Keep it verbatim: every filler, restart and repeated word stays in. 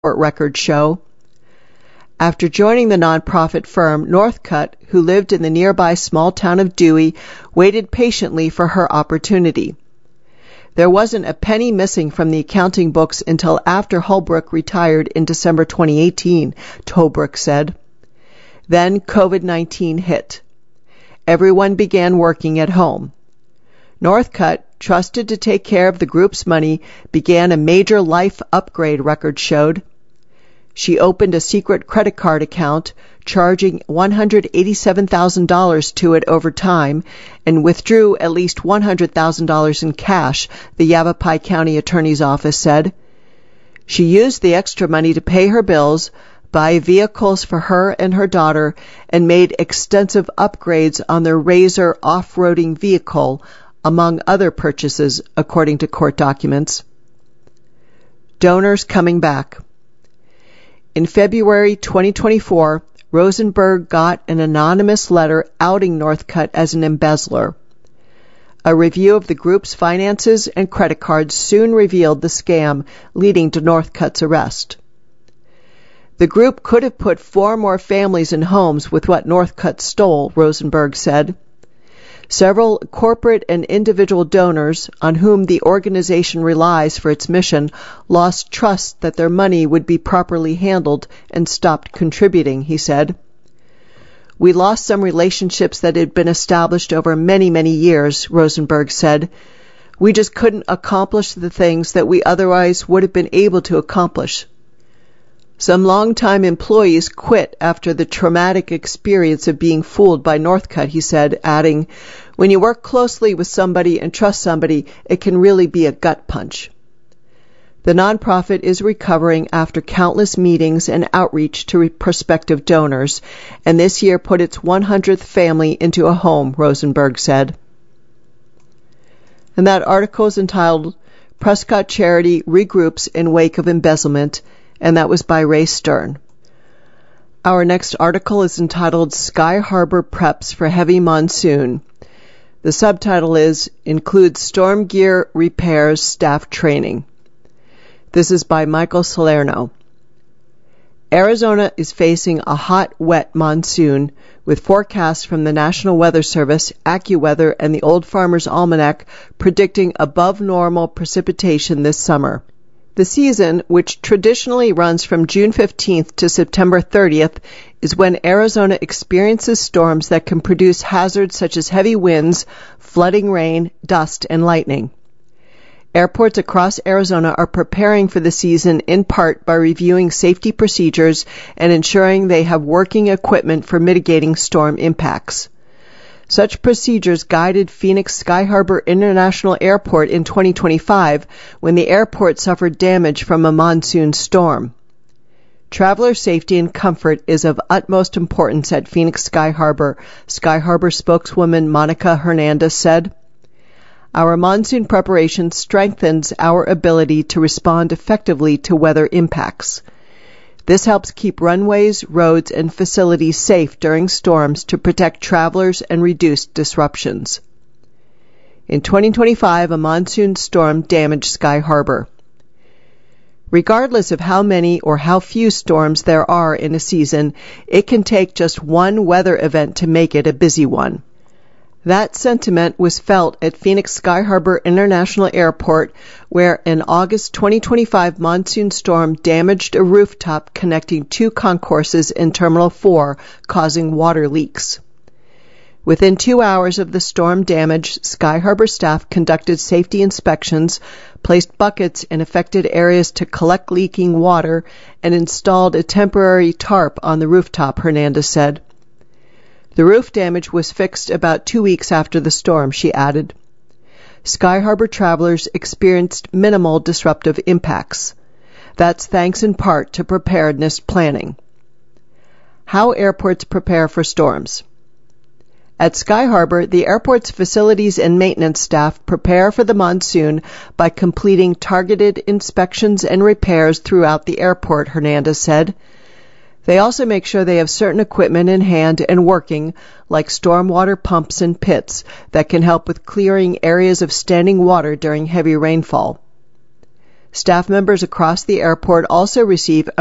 records show. After joining the nonprofit firm, Northcutt, who lived in the nearby small town of Dewey, waited patiently for her opportunity. There wasn't a penny missing from the accounting books until after Holbrook retired in December twenty eighteen, Holbrook said. Then COVID nineteen hit. Everyone began working at home. Northcutt, trusted to take care of the group's money, began a major life upgrade, records showed. She opened a secret credit card account, charging one hundred eighty-seven thousand dollars to it over time, and withdrew at least one hundred thousand dollars in cash, the Yavapai County Attorney's Office said. She used the extra money to pay her bills, buy vehicles for her and her daughter, and made extensive upgrades on their Razor off-roading vehicle, among other purchases, according to court documents. Donors coming back. In February twenty twenty-four, Rosenberg got an anonymous letter outing Northcutt as an embezzler. A review of the group's finances and credit cards soon revealed the scam, leading to Northcutt's arrest. The group could have put four more families in homes with what Northcutt stole, Rosenberg said. Several corporate and individual donors, on whom the organization relies for its mission, lost trust that their money would be properly handled and stopped contributing, he said. We lost some relationships that had been established over many, many years, Rosenberg said. We just couldn't accomplish the things that we otherwise would have been able to accomplish. Some longtime employees quit after the traumatic experience of being fooled by Northcutt, he said, adding, when you work closely with somebody and trust somebody, it can really be a gut punch. The nonprofit is recovering after countless meetings and outreach to prospective donors, and this year put its one hundredth family into a home, Rosenberg said. And that article is entitled, Prescott Charity Regroups in Wake of Embezzlement, and that was by Ray Stern. Our next article is entitled Sky Harbor Preps for Heavy Monsoon. The subtitle is Includes Storm Gear Repairs Staff Training. This is by Michael Salerno. Arizona is facing a hot, wet monsoon, with forecasts from the National Weather Service, AccuWeather, and the Old Farmer's Almanac predicting above-normal precipitation this summer. The season, which traditionally runs from June fifteenth to September thirtieth, is when Arizona experiences storms that can produce hazards such as heavy winds, flooding rain, dust, and lightning. Airports across Arizona are preparing for the season in part by reviewing safety procedures and ensuring they have working equipment for mitigating storm impacts. Such procedures guided Phoenix Sky Harbor International Airport in twenty twenty-five when the airport suffered damage from a monsoon storm. Traveler safety and comfort is of utmost importance at Phoenix Sky Harbor, Sky Harbor spokeswoman Monica Hernandez said. Our monsoon preparation strengthens our ability to respond effectively to weather impacts. This helps keep runways, roads, and facilities safe during storms to protect travelers and reduce disruptions. In twenty twenty-five, a monsoon storm damaged Sky Harbor. Regardless of how many or how few storms there are in a season, it can take just one weather event to make it a busy one. That sentiment was felt at Phoenix Sky Harbor International Airport, where an August twenty twenty-five monsoon storm damaged a rooftop connecting two concourses in Terminal four, causing water leaks. Within two hours of the storm damage, Sky Harbor staff conducted safety inspections, placed buckets in affected areas to collect leaking water, and installed a temporary tarp on the rooftop, Hernandez said. The roof damage was fixed about two weeks after the storm, she added. Sky Harbor travelers experienced minimal disruptive impacts. That's thanks in part to preparedness planning. How airports prepare for storms. At Sky Harbor, the airport's facilities and maintenance staff prepare for the monsoon by completing targeted inspections and repairs throughout the airport, Hernandez said. They also make sure they have certain equipment in hand and working, like stormwater pumps and pits, that can help with clearing areas of standing water during heavy rainfall. Staff members across the airport also receive